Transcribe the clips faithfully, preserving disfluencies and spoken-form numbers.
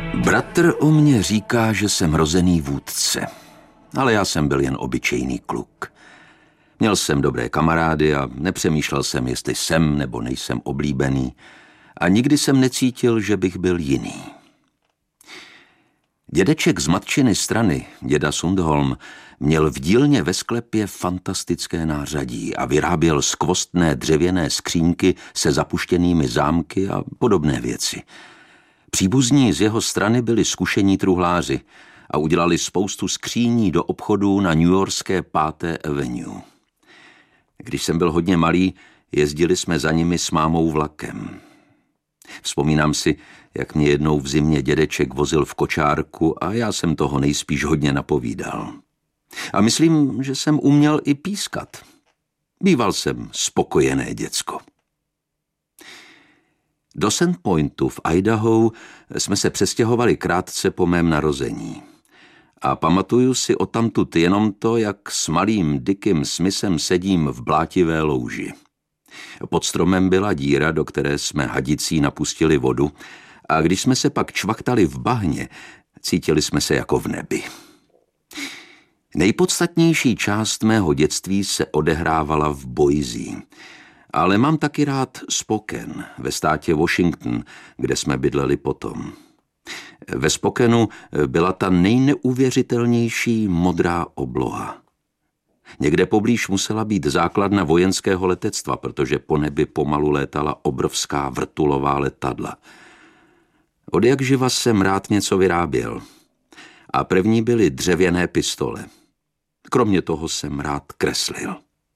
Bratr o mě říká, že jsem rozený vůdce, ale já jsem byl jen obyčejný kluk. Měl jsem dobré kamarády a nepřemýšlel jsem, jestli jsem nebo nejsem oblíbený, a nikdy jsem necítil, že bych byl jiný. Dědeček z matčiny strany, děda Sundholm, měl v dílně ve sklepě fantastické nářadí a vyráběl skvostné dřevěné skřínky se zapuštěnými zámky a podobné věci. Příbuzní z jeho strany byli zkušení truhláři a udělali spoustu skříní do obchodů na newyorské páté Avenue. Když jsem byl hodně malý, jezdili jsme za nimi s mámou vlakem. Vzpomínám si, jak mě jednou v zimě dědeček vozil v kočárku a já jsem toho nejspíš hodně napovídal. A myslím, že jsem uměl i pískat. Býval jsem spokojené děcko. Do Sandpointu v Idaho jsme se přestěhovali krátce po mém narození. A pamatuju si odtamtud jenom to, jak s malým Dickym Smithem sedím v blátivé louži. Pod stromem byla díra, do které jsme hadicí napustili vodu, a když jsme se pak čvachtali v bahně, cítili jsme se jako v nebi. Nejpodstatnější část mého dětství se odehrávala v Boise, ale mám taky rád Spokane ve státě Washington, kde jsme bydleli potom. Ve Spokanu byla ta nejneuvěřitelnější modrá obloha. Někde poblíž musela být základna vojenského letectva, protože po nebi pomalu létala obrovská vrtulová letadla. Odjakživa jsem rád něco vyráběl. A první byly dřevěné pistole. Kromě toho jsem rád kreslil.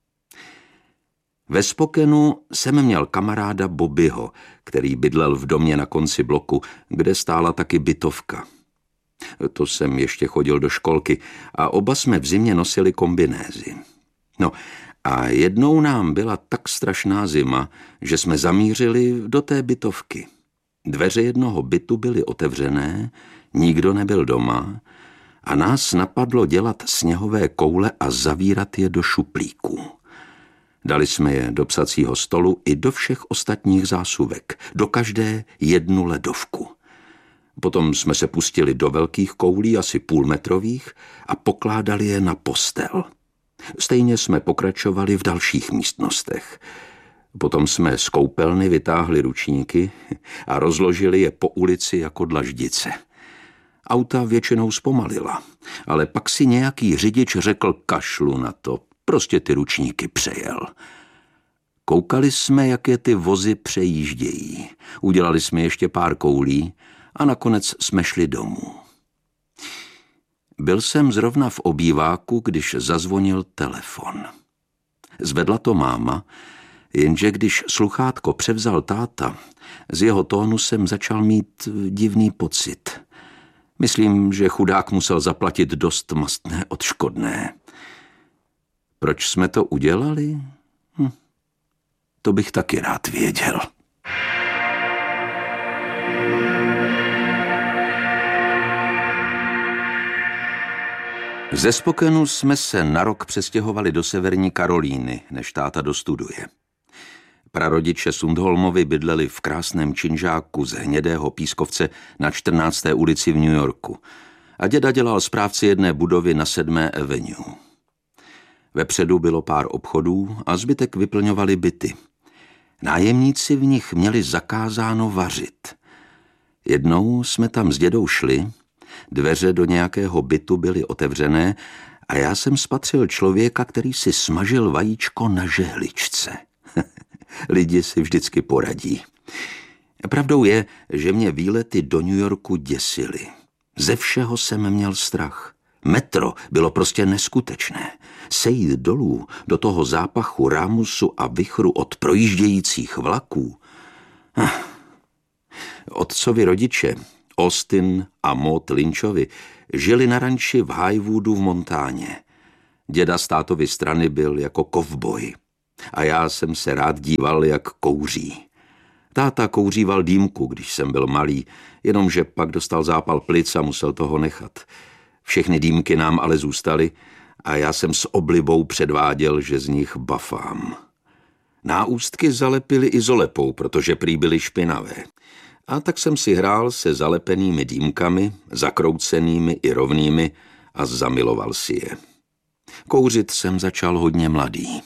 Ve Spokanu jsem měl kamaráda Bobbyho, který bydlel v domě na konci bloku, kde stála taky bytovka. To jsem ještě chodil do školky a oba jsme v zimě nosili kombinézy. No a jednou nám byla tak strašná zima, že jsme zamířili do té bytovky. Dveře jednoho bytu byly otevřené, nikdo nebyl doma a nás napadlo dělat sněhové koule a zavírat je do šuplíků. Dali jsme je do psacího stolu i do všech ostatních zásuvek, do každé jednu ledovku. Potom jsme se pustili do velkých koulí, asi půlmetrových, a pokládali je na postel. Stejně jsme pokračovali v dalších místnostech. Potom jsme z koupelny vytáhli ručníky a rozložili je po ulici jako dlaždice. Auta většinou zpomalila, ale pak si nějaký řidič řekl kašlu na to, prostě ty ručníky přejel. Koukali jsme, jak je ty vozy přejíždějí. Udělali jsme ještě pár koulí a nakonec jsme šli domů. Byl jsem zrovna v obýváku, když zazvonil telefon. Zvedla to máma, jenže když sluchátko převzal táta, z jeho tónu jsem začal mít divný pocit. Myslím, že chudák musel zaplatit dost mastné odškodné. Proč jsme to udělali? Hm. To bych taky rád věděl. Ze Spokanu jsme se na rok přestěhovali do Severní Karolíny, než táta dostuduje. Prarodiče Sundholmovi bydleli v krásném činžáku z hnědého pískovce na čtrnácté ulici v New Yorku a děda dělal správci jedné budovy na sedmé Avenue. Vepředu bylo pár obchodů a zbytek vyplňovali byty. Nájemníci v nich měli zakázáno vařit. Jednou jsme tam s dědou šli, dveře do nějakého bytu byly otevřené a já jsem spatřil člověka, který si smažil vajíčko na žehličce. Lidi si vždycky poradí. Pravdou je, že mě výlety do New Yorku děsily. Ze všeho jsem měl strach. Metro bylo prostě neskutečné. Sejít dolů do toho zápachu rámusu a vichru od projíždějících vlaků. Otcovi rodiče, Austin a Maud Lynchovi, žili na ranči v Highwoodu v Montáně. Děda z tátovy strany byl jako kovboj a já jsem se rád díval, jak kouří. Táta kouříval dýmku, když jsem byl malý, jenomže pak dostal zápal plic a musel toho nechat. Všechny dýmky nám ale zůstaly a já jsem s oblibou předváděl, že z nich bafám. Náústky zalepili izolepou, protože prý byly špinavé. A tak jsem si hrál se zalepenými dýmkami, zakroucenými i rovnými a zamiloval si je. Kouřit jsem začal hodně mladý.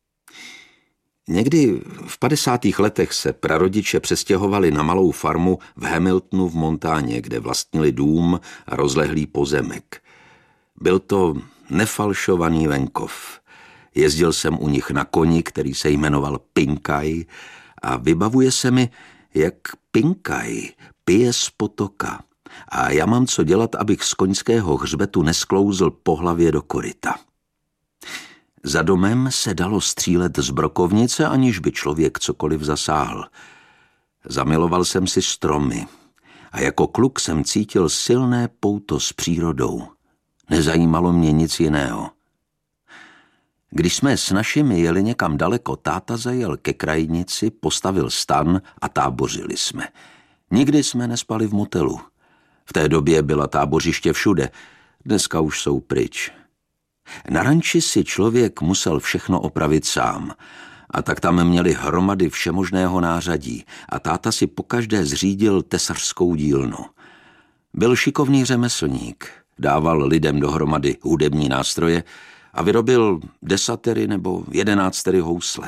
Někdy v padesátých letech se prarodiče přestěhovali na malou farmu v Hamiltonu v Montáně, kde vlastnili dům a rozlehlý pozemek. Byl to nefalšovaný venkov. Jezdil jsem u nich na koni, který se jmenoval Pinkaj, a vybavuje se mi, jak Pinkaj pije z potoka a já mám co dělat, abych z koňského hřbetu nesklouzl po hlavě do koryta. Za domem se dalo střílet z brokovnice, aniž by člověk cokoliv zasáhl. Zamiloval jsem si stromy a jako kluk jsem cítil silné pouto s přírodou. Nezajímalo mě nic jiného. Když jsme s našimi jeli někam daleko, táta zajel ke krajnici, postavil stan a tábořili jsme. Nikdy jsme nespali v motelu. V té době byla tábořiště všude, dneska už jsou pryč. Na ranči si člověk musel všechno opravit sám, a tak tam měli hromady všemožného nářadí a táta si pokaždé zřídil tesařskou dílnu. Byl šikovný řemeslník, dával lidem dohromady hudební nástroje a vyrobil desatery nebo jedenáctery housle.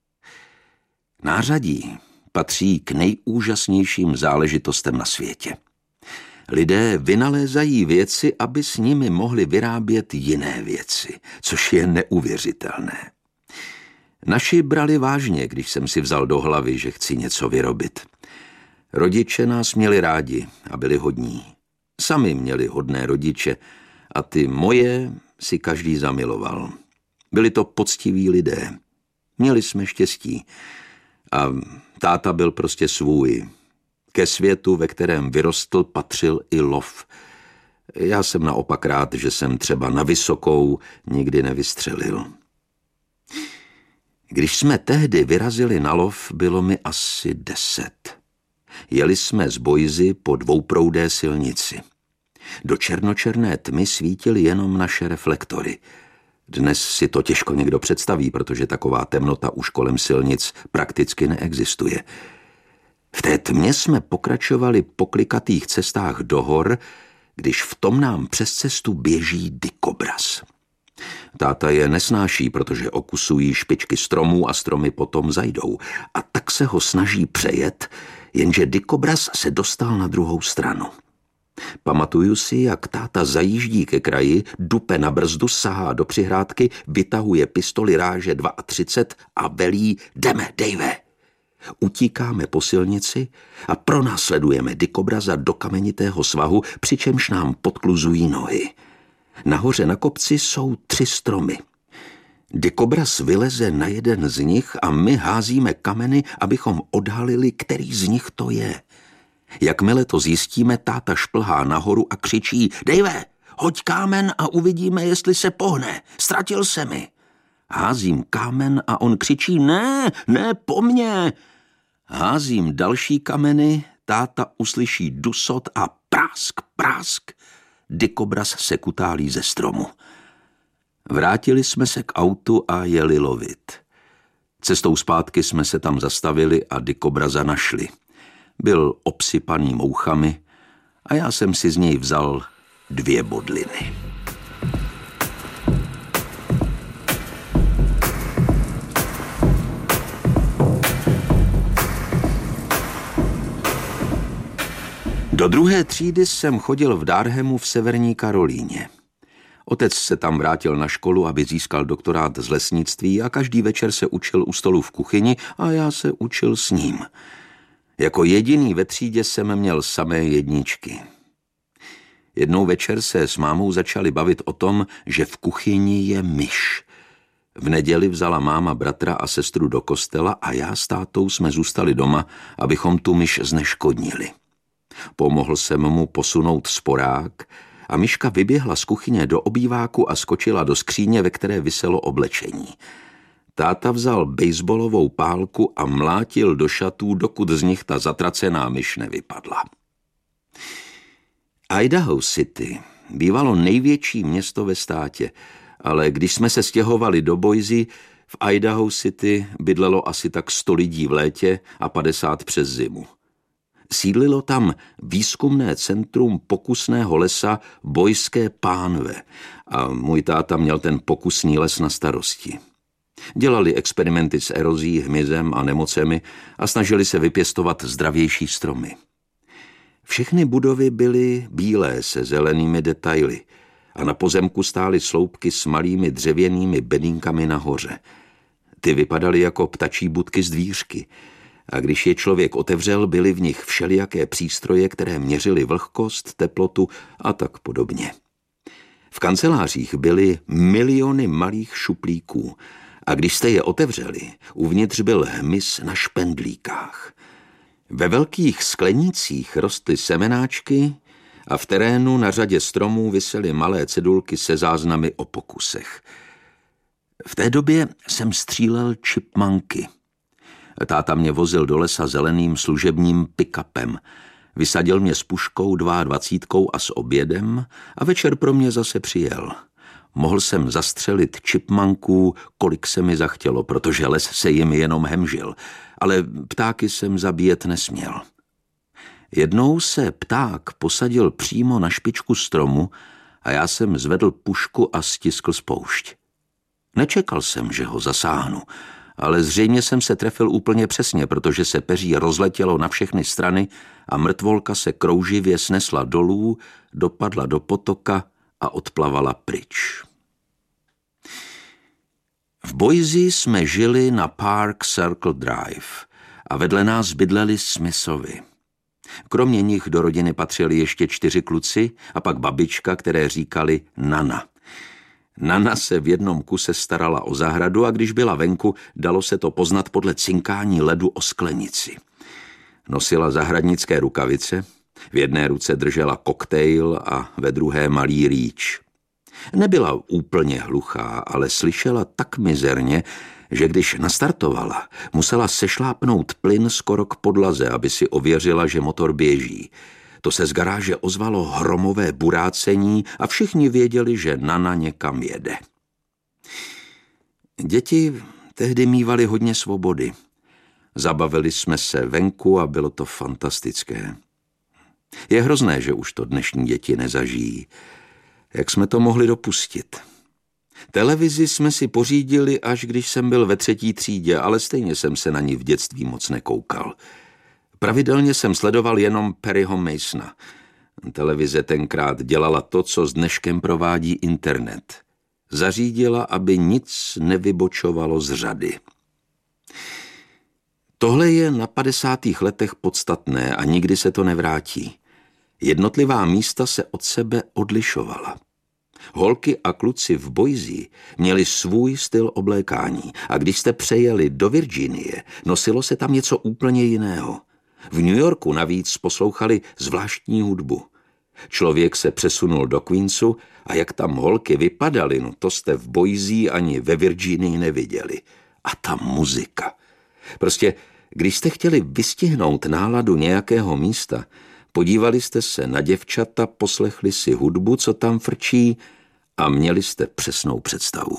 Nářadí patří k nejúžasnějším záležitostem na světě. Lidé vynalézají věci, aby s nimi mohli vyrábět jiné věci, což je neuvěřitelné. Naši brali vážně, když jsem si vzal do hlavy, že chci něco vyrobit. Rodiče nás měli rádi a byli hodní. Sami měli hodné rodiče a ty moje si každý zamiloval. Byli to poctiví lidé. Měli jsme štěstí. A táta byl prostě svůj. Ke světu, ve kterém vyrostl, patřil i lov. Já jsem naopak rád, že jsem třeba na vysokou nikdy nevystřelil. Když jsme tehdy vyrazili na lov, bylo mi asi deset. Jeli jsme z Boise po dvouproudé silnici. Do černočerné tmy svítily jenom naše reflektory. Dnes si to těžko někdo představí, protože taková temnota už kolem silnic prakticky neexistuje. V té tmě jsme pokračovali po klikatých cestách do hor, když v tom nám přes cestu běží dikobraz. Táta je nesnáší, protože okusují špičky stromů a stromy potom zajdou. A tak se ho snaží přejet, jenže dikobraz se dostal na druhou stranu. Pamatuju si, jak táta zajíždí ke kraji, dupe na brzdu, sahá do přihrádky, vytahuje pistoli ráže třicet dva a velí: jdeme, Dave. Utíkáme po silnici a pronásledujeme dikobraza do kamenitého svahu, přičemž nám podkluzují nohy. Nahoře na kopci jsou tři stromy. Dikobraz vyleze na jeden z nich a my házíme kameny, abychom odhalili, který z nich to je. Jakmile to zjistíme, táta šplhá nahoru a křičí: Dave, hoď kámen a uvidíme, jestli se pohne. Ztratil se mi. Házím kámen a on křičí: ne, ne, po mně. Házím další kameny, táta uslyší dusot a prásk, prásk. Dikobraz se kutálí ze stromu. Vrátili jsme se k autu a jeli lovit. Cestou zpátky jsme se tam zastavili a dikobraza našli. Byl obsypaný mouchami a já jsem si z něj vzal dvě bodliny. Do druhé třídy jsem chodil v Darhamu v Severní Karolíně. Otec se tam vrátil na školu, aby získal doktorát z lesnictví a každý večer se učil u stolu v kuchyni a já se učil s ním. Jako jediný ve třídě jsem měl samé jedničky. Jednou večer se s mámou začali bavit o tom, že v kuchyni je myš. V neděli vzala máma bratra a sestru do kostela a já s tátou jsme zůstali doma, abychom tu myš zneškodnili. Pomohl jsem mu posunout sporák a myška vyběhla z kuchyně do obýváku a skočila do skříně, ve které viselo oblečení. Táta vzal baseballovou pálku a mlátil do šatů, dokud z nich ta zatracená myš nevypadla. Idaho City bývalo největší město ve státě, ale když jsme se stěhovali do Boise, v Idaho City bydlelo asi tak sto lidí v létě a padesát přes zimu. Sídlilo tam výzkumné centrum pokusného lesa Bojské pánve a můj táta měl ten pokusný les na starosti. Dělali experimenty s erozí, hmyzem a nemocemi a snažili se vypěstovat zdravější stromy. Všechny budovy byly bílé se zelenými detaily a na pozemku stály sloupky s malými dřevěnými bedínkami nahoře. Ty vypadaly jako ptačí budky z dvířky a když je člověk otevřel, byly v nich všelijaké přístroje, které měřily vlhkost, teplotu a tak podobně. V kancelářích byly miliony malých šuplíků a když jste je otevřeli, uvnitř byl hmyz na špendlíkách. Ve velkých sklenících rostly semenáčky a v terénu na řadě stromů visely malé cedulky se záznamy o pokusech. V té době jsem střílel čipmanky. Táta mě vozil do lesa zeleným služebním pick-upem. Vysadil mě s puškou dvaadvacítkou a s obědem a večer pro mě zase přijel. Mohl jsem zastřelit čipmanků, kolik se mi zachtělo, protože les se jim jenom hemžil, ale ptáky jsem zabíjet nesměl. Jednou se pták posadil přímo na špičku stromu a já jsem zvedl pušku a stiskl spoušť. Nečekal jsem, že ho zasáhnu, ale zřejmě jsem se trefil úplně přesně, protože se peří rozletělo na všechny strany a mrtvolka se krouživě snesla dolů, dopadla do potoka a odplavala pryč. V Boise jsme žili na Park Circle Drive a vedle nás bydleli Smithovi. Kromě nich do rodiny patřili ještě čtyři kluci a pak babička, které říkali Nana. Nana se v jednom kuse starala o zahradu a když byla venku, dalo se to poznat podle cinkání ledu o sklenici. Nosila zahradnické rukavice, v jedné ruce držela koktejl a ve druhé malý rýč. Nebyla úplně hluchá, ale slyšela tak mizerně, že když nastartovala, musela sešlápnout plyn skoro k podlaze, aby si ověřila, že motor běží. To se z garáže ozvalo hromové burácení a všichni věděli, že Nana někam jede. Děti tehdy mívali hodně svobody. Zabavili jsme se venku a bylo to fantastické. Je hrozné, že už to dnešní děti nezažijí. Jak jsme to mohli dopustit? Televizi jsme si pořídili, až když jsem byl ve třetí třídě, ale stejně jsem se na ní v dětství moc nekoukal. Pravidelně jsem sledoval jenom Perryho Masona. Televize tenkrát dělala to, co s dneškem provádí internet. Zařídila, aby nic nevybočovalo z řady. Tohle je na padesátých letech podstatné a nikdy se to nevrátí. Jednotlivá místa se od sebe odlišovala. Holky a kluci v Boise měli svůj styl oblékání a když jste přejeli do Virginie, nosilo se tam něco úplně jiného. V New Yorku navíc poslouchali zvláštní hudbu. Člověk se přesunul do Queensu a jak tam holky vypadaly, no to jste v Boise ani ve Virginii neviděli. A ta muzika. Prostě, když jste chtěli vystihnout náladu nějakého místa, podívali jste se na děvčata, poslechli si hudbu, co tam frčí a měli jste přesnou představu.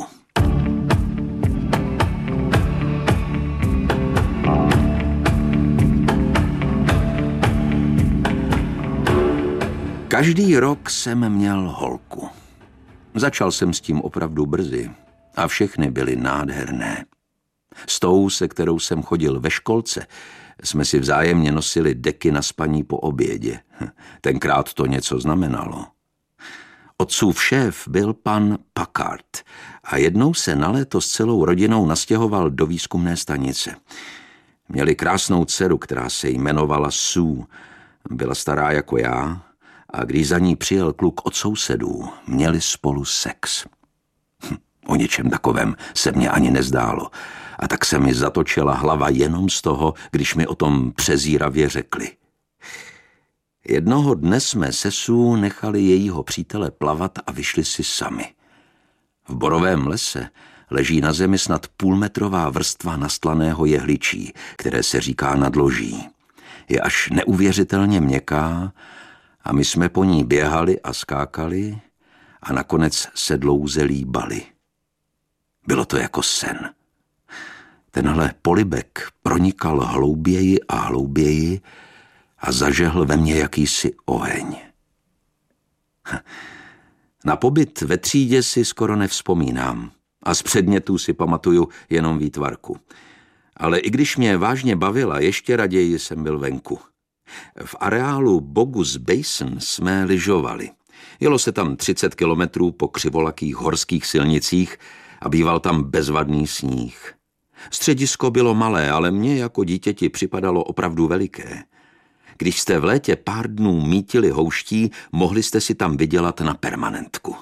Každý rok jsem měl holku. Začal jsem s tím opravdu brzy a všechny byly nádherné. S tou, se kterou jsem chodil ve školce, jsme si vzájemně nosili deky na spaní po obědě. Tenkrát to něco znamenalo. Otcův šéf byl pan Packard a jednou se na léto s celou rodinou nastěhoval do výzkumné stanice. Měli krásnou dceru, která se jmenovala Sue. Byla stará jako já a když za ní přijel kluk od sousedů, měli spolu sex. Hm, o něčem takovém se mně ani nezdálo. A tak se mi zatočila hlava jenom z toho, když mi o tom přezíravě řekli. Jednoho dne jsme se Sue nechali jejího přítele plavat a vyšli si sami. V borovém lese leží na zemi snad půlmetrová vrstva nastlaného jehličí, které se říká nadloží. Je až neuvěřitelně měkká a my jsme po ní běhali a skákali a nakonec se dlouze líbali. Bylo to jako sen. Tenhle polibek pronikal hlouběji a hlouběji a zažehl ve mně jakýsi oheň. Na pobyt ve třídě si skoro nevzpomínám a z předmětů si pamatuju jenom výtvarku. Ale i když mě vážně bavila, ještě raději jsem byl venku. V areálu Bogus Basin jsme lyžovali. Jelo se tam třicet kilometrů po křivolakých horských silnicích a býval tam bezvadný sníh. Středisko bylo malé, ale mně jako dítěti připadalo opravdu veliké. Když jste v létě pár dnů mítili houští, mohli jste si tam vydělat na permanentku.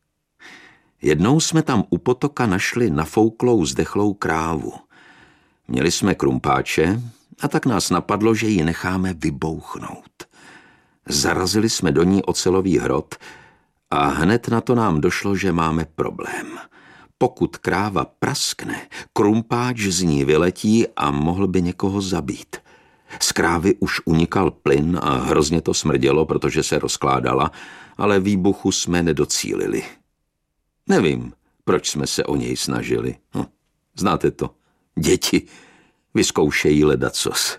Jednou jsme tam u potoka našli nafouklou zdechlou krávu. Měli jsme krumpáče a tak nás napadlo, že ji necháme vybouchnout. Zarazili jsme do ní ocelový hrot a hned na to nám došlo, že máme problém. Pokud kráva praskne, krumpáč z ní vyletí a mohl by někoho zabít. Z krávy už unikal plyn a hrozně to smrdělo, protože se rozkládala, ale výbuchu jsme nedocílili. Nevím, proč jsme se o něj snažili. Hm, znáte to. Děti vyzkoušejí ledacos.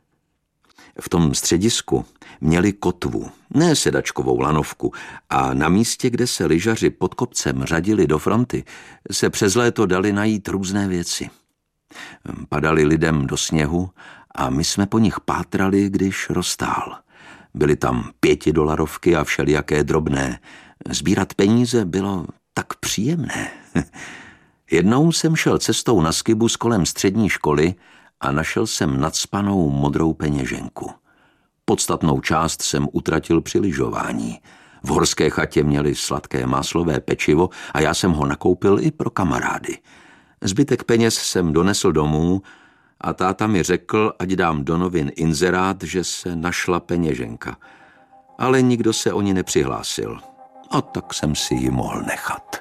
V tom středisku měli kotvu, ne sedačkovou lanovku, a na místě, kde se lyžaři pod kopcem řadili do fronty, se přes léto dali najít různé věci. Padali lidem do sněhu a my jsme po nich pátrali, když roztál. Byly tam pětidolarovky a všelijaké drobné. Sbírat peníze bylo tak příjemné. Jednou jsem šel cestou na Skibus kolem střední školy a našel jsem nacpanou modrou peněženku. Podstatnou část jsem utratil při lyžování. V horské chatě měli sladké máslové pečivo a já jsem ho nakoupil i pro kamarády. Zbytek peněz jsem donesl domů a táta mi řekl, ať dám do novin inzerát, že se našla peněženka. Ale nikdo se o ní nepřihlásil. A tak jsem si ji mohl nechat.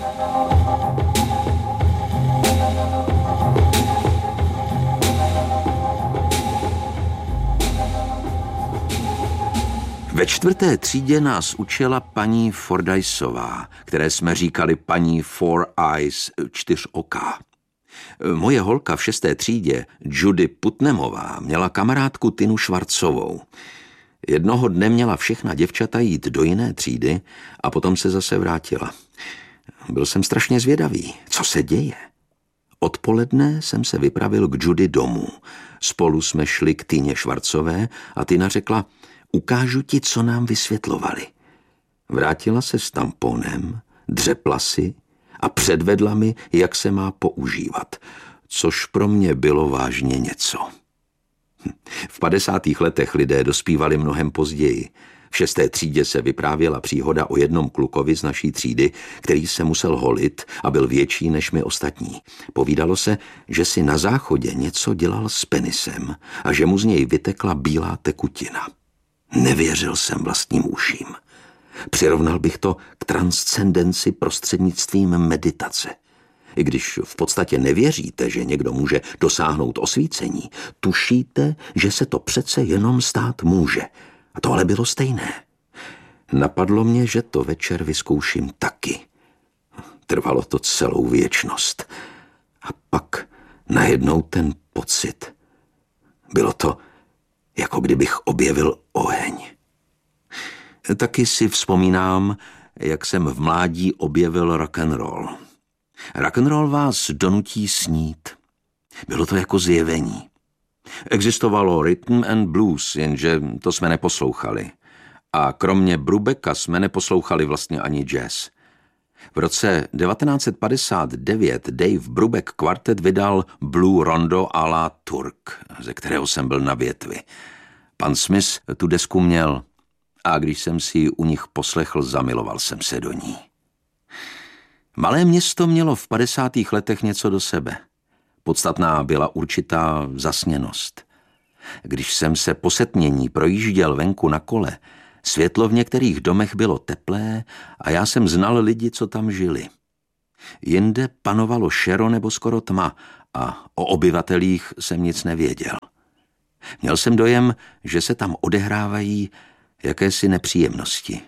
Ve čtvrté třídě nás učila paní Fordyceová, které jsme říkali paní Four Eyes, čtyřoká. Moje holka v šesté třídě, Judy Putnamová, měla kamarádku Tinu Švarcovou. Jednoho dne měla všechna děvčata jít do jiné třídy a potom se zase vrátila. Byl jsem strašně zvědavý, co se děje. Odpoledne jsem se vypravil k Judy domů. Spolu jsme šli k Tině Švarcové a Tina řekla, ukážu ti, co nám vysvětlovali. Vrátila se s tamponem, dřepla si a předvedla mi, jak se má používat, což pro mě bylo vážně něco. V padesátých letech lidé dospívali mnohem později. V šesté třídě se vyprávěla příhoda o jednom klukovi z naší třídy, který se musel holit a byl větší než my ostatní. Povídalo se, že si na záchodě něco dělal s penisem a že mu z něj vytekla bílá tekutina. Nevěřil jsem vlastním uším. Přirovnal bych to k transcendenci prostřednictvím meditace. I když v podstatě nevěříte, že někdo může dosáhnout osvícení, tušíte, že se to přece jenom stát může. A to ale bylo stejné. Napadlo mě, že to večer vyzkouším taky. Trvalo to celou věčnost. A pak najednou ten pocit. Bylo to, jako kdybych objevil oheň. Taky si vzpomínám, jak jsem v mládí objevil rock'n'roll. Rock'n'roll vás donutí snít. Bylo to jako zjevení. Existovalo rhythm and blues, jenže to jsme neposlouchali. A kromě Brubecka jsme neposlouchali vlastně ani jazz. V roce devatenáct set padesát devět Dave Brubeck Quartet vydal Blue Rondo à la Turk, ze kterého jsem byl na větvi. Pan Smith tu desku měl a když jsem si ji u nich poslechl, zamiloval jsem se do ní. Malé město mělo v padesátých letech něco do sebe. Podstatná byla určitá zasněnost. Když jsem se po setmění projížděl venku na kole, světlo v některých domech bylo teplé a já jsem znal lidi, co tam žili. Jinde panovalo šero nebo skoro tma a o obyvatelích jsem nic nevěděl. Měl jsem dojem, že se tam odehrávají jakési nepříjemnosti.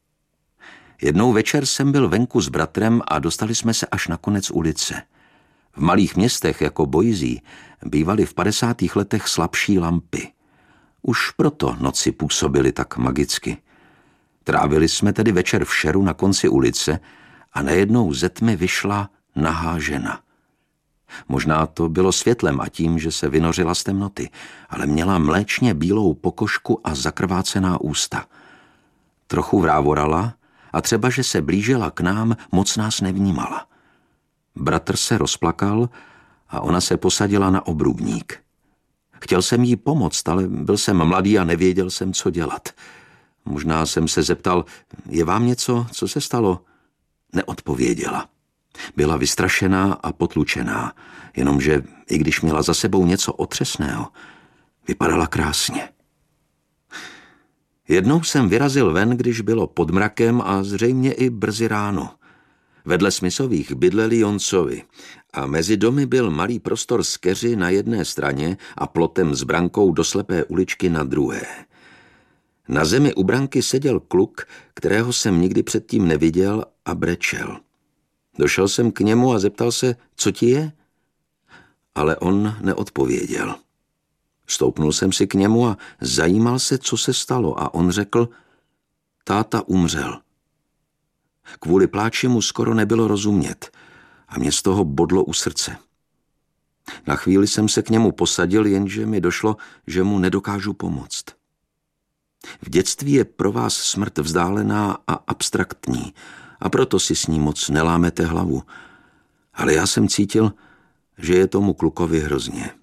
Jednou večer jsem byl venku s bratrem a dostali jsme se až na konec ulice. V malých městech jako Boise bývaly v padesátých letech slabší lampy. Už proto noci působily tak magicky. Trávili jsme tedy večer v šeru na konci ulice a najednou ze tmy vyšla nahá žena. Možná to bylo světlem a tím, že se vynořila z temnoty, ale měla mléčně bílou pokožku a zakrvácená ústa. Trochu vrávorala a třeba, že se blížila k nám, moc nás nevnímala. Bratr se rozplakal a ona se posadila na obrubník. Chtěl jsem jí pomoct, ale byl jsem mladý a nevěděl jsem, co dělat. Možná jsem se zeptal, je vám něco, co se stalo? Neodpověděla. Byla vystrašená a potlučená, jenomže i když měla za sebou něco otřesného, vypadala krásně. Jednou jsem vyrazil ven, když bylo pod mrakem a zřejmě i brzy ráno. Vedle Smithových bydleli Joncovi a mezi domy byl malý prostor z keři na jedné straně a plotem s brankou do slepé uličky na druhé. Na zemi u branky seděl kluk, kterého jsem nikdy předtím neviděl, a brečel. Došel jsem k němu a zeptal se, co ti je? Ale on neodpověděl. Stoupnul jsem si k němu a zajímal se, co se stalo, a on řekl, táta umřel. Kvůli pláči mu skoro nebylo rozumět a mě z toho bodlo u srdce. Na chvíli jsem se k němu posadil, jenže mi došlo, že mu nedokážu pomoct. V dětství je pro vás smrt vzdálená a abstraktní a proto si s ní moc nelámete hlavu. Ale já jsem cítil, že je tomu klukovi hrozně.